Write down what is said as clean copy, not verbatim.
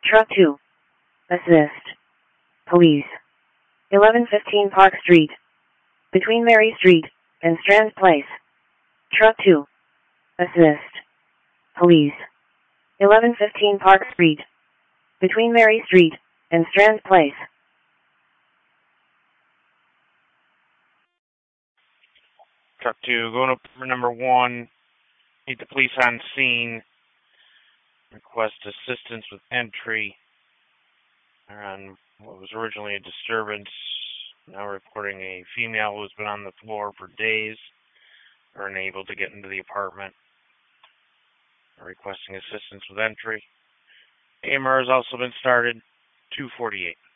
Truck 2. Assist. Police. 1115 Park Street. Between Mary Street and Strand Place. Truck 2. Assist. Police. 1115 Park Street. Between Mary Street and Strand Place. Truck 2, going up for number 1. Need the police on scene. Request assistance with entry on what was originally a disturbance. Now reporting a female who's been on the floor for days or unable to get into the apartment. Requesting assistance with entry. AMR has also been started. 248.